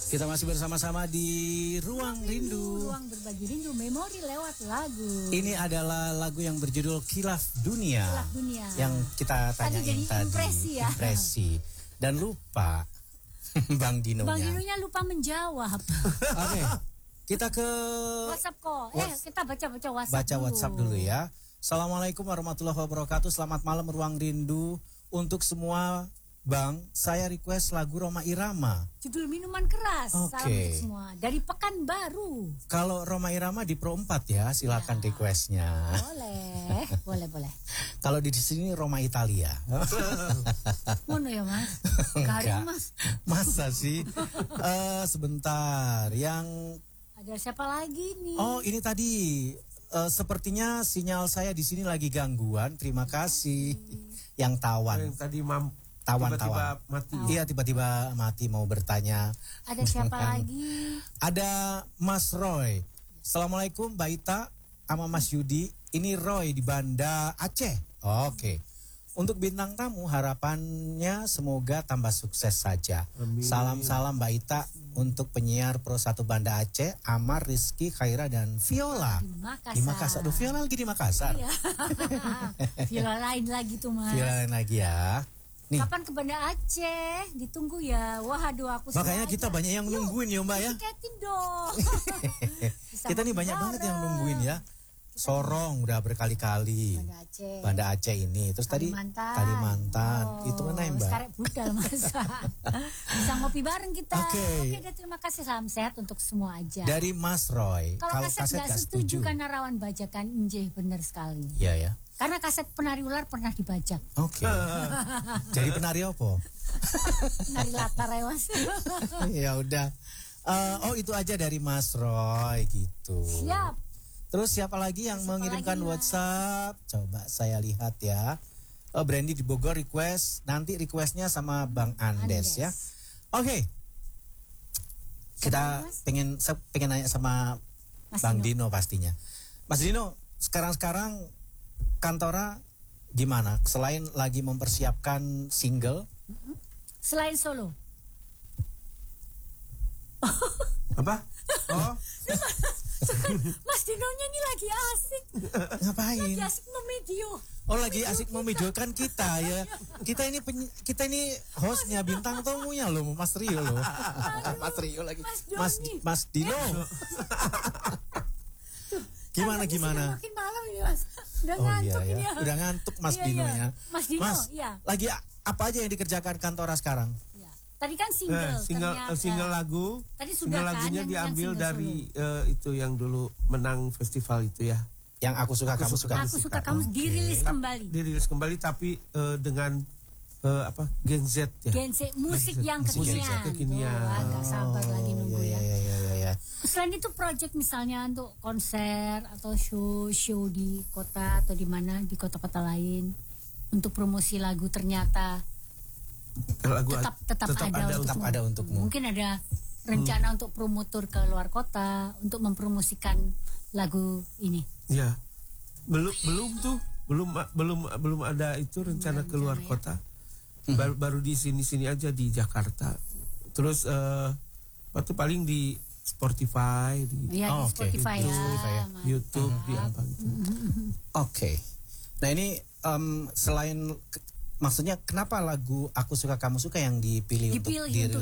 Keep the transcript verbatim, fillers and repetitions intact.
Kita masih bersama-sama di Ruang Rindu. Ruang berbagi rindu, memori lewat lagu. Ini adalah lagu yang berjudul Khilaf Dunia. Khilaf Dunia. Yang kita tanyain tadi. tadi. Impresi ya. Impresi. Dan lupa Bang Dinonya. Bang Dinonya lupa menjawab. Oke. Okay. Kita ke WhatsApp kok. Eh, kita baca-baca WhatsApp Baca dulu. WhatsApp dulu ya. Assalamualaikum warahmatullahi wabarakatuh. Selamat malam Ruang Rindu. Untuk semua Bang, saya request lagu Rhoma Irama. Judul Minuman Keras. Oke. Salam untuk semua. Dari Pekanbaru. Kalau Rhoma Irama di Pro empat ya, silakan ya. Requestnya. Boleh, boleh, boleh. Kalau di sini Rhoma Italia. Mono ya Mas? Enggak. Mas. Masa sih? uh, sebentar, yang... Ada siapa lagi nih? Oh, ini tadi... Uh, sepertinya sinyal saya di sini lagi gangguan. Terima kasih. Yang tawan. Yang tadi mam Tawan-tawan. mati. Iya, tiba-tiba mati mau bertanya. Ada siapa lagi? Ada Mas Roy. Assalamualaikum Mbak Ita sama Mas Yudi. Ini Roy di Banda Aceh. Oke. Untuk bintang tamu harapannya semoga tambah sukses saja. Amin. Salam-salam Mbak Ita untuk penyiar Pro satu Banda Aceh, Amar, Rizky, Khaira dan Viola. Di Makassar. Di Makassar. Aduh, Viola lagi di Makassar. Iya. Viola lain lagi tuh Mas. Viola lain lagi ya. Nih. Kapan ke Banda Aceh? Ditunggu ya. Wah, aduh aku Makanya sengaja. kita banyak yang nungguin ya Mbak ya. Tiketin dong. Kita nih banyak banget yang nungguin ya. Sorong udah berkali-kali. Banda Aceh. Banda Aceh ini. Terus Kalimantan. tadi Kalimantan. Oh, itu mana ya Mbak? Sekarang budal masa. Bisa ngopi bareng kita. Oke. Oke, deh, terima kasih. Salam sehat untuk semua aja. Dari Mas Roy. Kalau kaset kaset nggak nggak setuju karena rawan bajakan, injih benar sekali. Iya ya. Karena kaset penari ular pernah dibajak. Oke. Jadi penari apa? Penari latar ya Mas. Ya udah. Uh, oh itu aja dari Mas Roy gitu. Siap. Terus siapa lagi yang Siapa mengirimkan lagi, Mas? WhatsApp? Coba saya lihat ya. Oh, Brandy di Bogor request. Nanti requestnya sama Bang Andes, Andes. ya. Oke. Kita Mas? pengen saya pengen nanya sama Mas Bang Dino. Dino pastinya. Mas Dino, sekarang-sekarang Kantora gimana? Selain lagi mempersiapkan single, Selain solo. Apa? Oh, Mas Dinonya ini lagi asik. ngapain? Lagi asik memedio. Oh lagi asik memidolkan kita ya. Kita ini penyi- kita ini hostnya, bintang tamunya loh, Mas Rio loh. Mas Rio lagi. Mas Mas Doni. Mas Dino. Gimana Katanya gimana? sudah makin malam ini Mas. Udah Oh iya ngantuk ini ya. Udah ngantuk Mas Iya, Dino iya. ya. Mas Dino, Mas, iya. lagi a- apa aja yang dikerjakan Kantora sekarang? Ya. Tadi kan single. eh, single ternyata. eh, single lagu. Tadi sudah Single kan lagunya yang- diambil yang single dari eh, itu yang dulu menang festival itu ya. Yang aku suka Aku kamu suka. suka. Aku suka kamu dirilis kembali. Dirilis kembali tapi eh, dengan eh, apa? Gen Z ya. Gen Z, musik yang Musik kekinian. yang kekinian. Tuh, agak sabar lagi nunggu iya, ya. iya, iya, iya, iya. Selain itu project misalnya untuk konser atau show-show di kota atau di mana, di kota-kota lain untuk promosi lagu ternyata Lagu tetap tetap, tetap ada, ada, untukmu. tetap ada untukmu. Mungkin ada rencana untuk promotor ke luar kota untuk mempromosikan lagu ini. Ya. Belum belum tuh, belum belum belum ada itu rencana ada keluar rencana ya. kota. Baru, baru di sini-sini aja di Jakarta. Terus eh apa tuh paling di Spotify, di Ya Oh, di oke. Spotify Di ya. Spotify ya. mantap. YouTube, di apa gitu. Oke. Nah ini em, selain ke- maksudnya kenapa lagu Aku Suka Kamu Suka yang dipilih, Dipilih untuk dirilis? untuk